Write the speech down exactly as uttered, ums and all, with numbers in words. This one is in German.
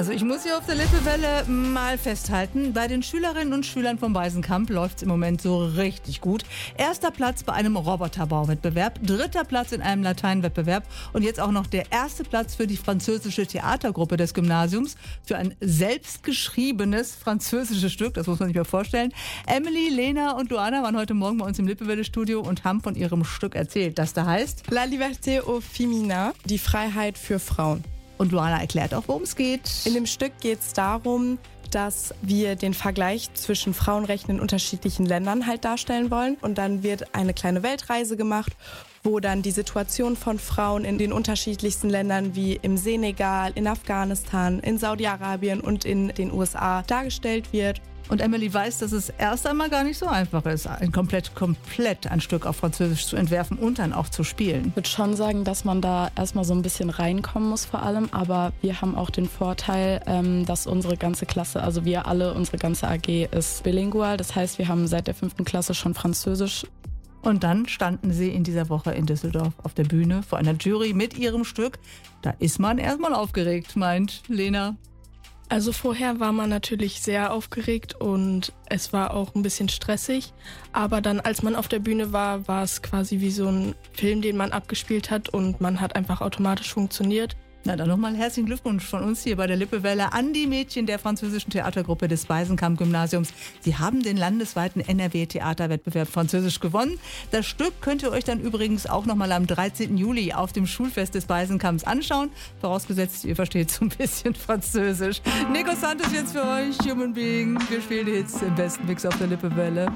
Also ich muss hier auf der Lippewelle mal festhalten, bei den Schülerinnen und Schülern vom Weisenkamp läuft es im Moment so richtig gut. Erster Platz bei einem Roboterbauwettbewerb, dritter Platz in einem Lateinwettbewerb und jetzt auch noch der erste Platz für die französische Theatergruppe des Gymnasiums für ein selbstgeschriebenes französisches Stück, das muss man sich mal vorstellen. Emily, Lena und Luana waren heute Morgen bei uns im Lippewelle-Studio und haben von ihrem Stück erzählt, das da heißt La liberté au féminin, die Freiheit für Frauen. Und Luana erklärt auch, worum es geht. In dem Stück geht es darum, dass wir den Vergleich zwischen Frauenrechten in unterschiedlichen Ländern halt darstellen wollen. Und dann wird eine kleine Weltreise gemacht, wo dann die Situation von Frauen in den unterschiedlichsten Ländern wie im Senegal, in Afghanistan, in Saudi-Arabien und in den U S A dargestellt wird. Und Emily weiß, dass es erst einmal gar nicht so einfach ist, ein komplett, komplett ein Stück auf Französisch zu entwerfen und dann auch zu spielen. Ich würde schon sagen, dass man da erstmal so ein bisschen reinkommen muss vor allem, aber wir haben auch den Vorteil, ähm, dass unsere ganze Klasse, also wir alle, unsere ganze A G ist bilingual. Das heißt, wir haben seit der fünften Klasse schon Französisch. Und dann standen sie in dieser Woche in Düsseldorf auf der Bühne vor einer Jury mit ihrem Stück. Da ist man erstmal aufgeregt, meint Lena. Also vorher war man natürlich sehr aufgeregt und es war auch ein bisschen stressig. Aber dann, als man auf der Bühne war, war es quasi wie so ein Film, den man abgespielt hat und man hat einfach automatisch funktioniert. Na dann nochmal herzlichen Glückwunsch von uns hier bei der Lippewelle an die Mädchen der französischen Theatergruppe des Weisenkamp-Gymnasiums. Sie haben den landesweiten N R W-Theaterwettbewerb Französisch gewonnen. Das Stück könnt ihr euch dann übrigens auch nochmal am dreizehnten Juli auf dem Schulfest des Weisenkamps anschauen. Vorausgesetzt, ihr versteht so ein bisschen Französisch. Nico Santos jetzt für euch, Human Being. Wir spielen die Hits im besten Mix auf der Lippewelle.